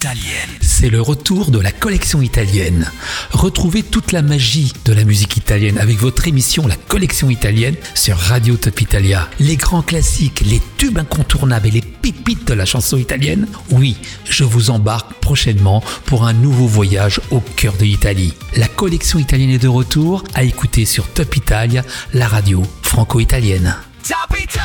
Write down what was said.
italienne. C'est le retour de la collection italienne. Retrouvez toute la magie de la musique italienne avec votre émission La Collection Italienne sur Radio Top Italia. Les grands classiques, les tubes incontournables et les pépites de la chanson italienne. Oui, je vous embarque prochainement pour un nouveau voyage au cœur de l'Italie. La collection italienne est de retour à écouter sur Top Italia, la radio franco-italienne.